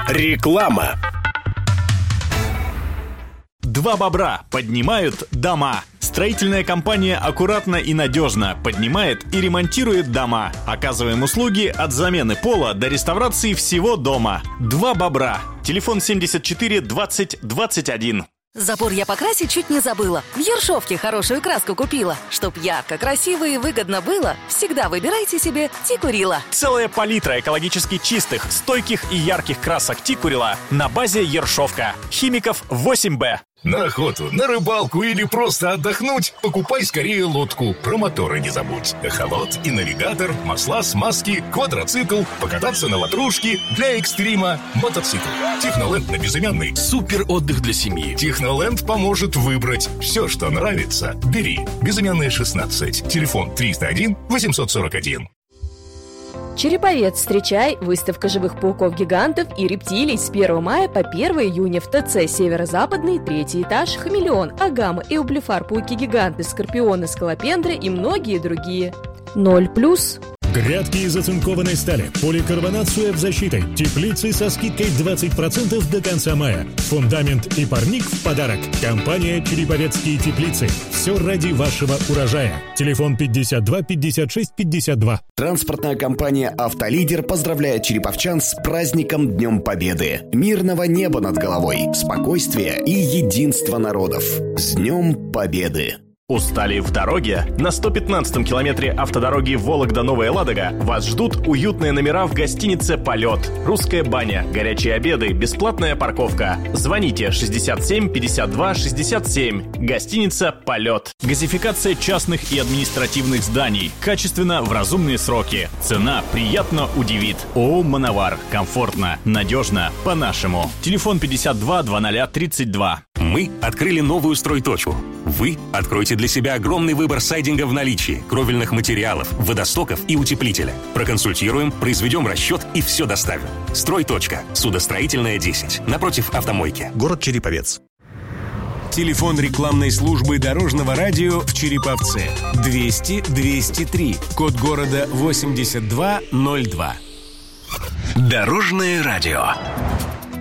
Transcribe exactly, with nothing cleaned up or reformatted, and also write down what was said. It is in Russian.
Реклама. Два бобра поднимают дома. Строительная компания аккуратно и надежно поднимает и ремонтирует дома. Оказываем услуги от замены пола до реставрации всего дома. Два бобра. Телефон семьдесят четыре двадцать двадцать один. Забор я покрасить чуть не забыла. В Ершовке хорошую краску купила. Чтоб ярко, красиво и выгодно было, всегда выбирайте себе Тикурила. Целая палитра экологически чистых, стойких и ярких красок Тикурила на базе Ершовка. Химиков восемь бэ. На охоту, на рыбалку или просто отдохнуть, покупай скорее лодку. Про моторы не забудь. Эхолот и навигатор, масла, смазки, квадроцикл, покататься на ватрушке, для экстрима, мотоцикл. Техноленд на безымянный. Супер отдых для семьи. Техноленд поможет выбрать все, что нравится. Бери. Безымянная шестнадцать. Телефон триста один восемьсот сорок один. Череповец, встречай! Выставка живых пауков-гигантов и рептилий с первого мая по первого июня в ТЦ «Северо-Западный», третий этаж, хамелеон, агама, эублефар, пауки-гиганты, скорпионы, скалопендры и многие другие. Ноль плюс. Грядки из оцинкованной стали, поликарбонат с УФ-защитой, теплицы со скидкой двадцать процентов до конца мая. Фундамент и парник в подарок. Компания «Череповецкие теплицы». Все ради вашего урожая. Телефон пятьдесят два пятьдесят шесть пятьдесят два. Транспортная компания «Автолидер» поздравляет череповчан с праздником Днем Победы. Мирного неба над головой, спокойствия и единства народов. С Днем Победы! Устали в дороге? На сто пятнадцатом километре автодороги Вологда-Новая Ладога вас ждут уютные номера в гостинице «Полет». Русская баня, горячие обеды, бесплатная парковка. Звоните шестьдесят семь пятьдесят два шестьдесят семь. Гостиница «Полет». Газификация частных и административных зданий. Качественно, в разумные сроки. Цена приятно удивит. ООО «Мановар». Комфортно, надежно, по-нашему. Телефон пятьдесят два двадцать тридцать два. Мы открыли новую стройточку. Вы откройте для себя огромный выбор сайдинга в наличии, кровельных материалов, водостоков и утеплителя. Проконсультируем, произведем расчет и все доставим. Стройточка. Судостроительная, десять. Напротив автомойки. Город Череповец. Телефон рекламной службы Дорожного радио в Череповце. двести двести три. Код города восемьдесят два ноль два. Дорожное радио.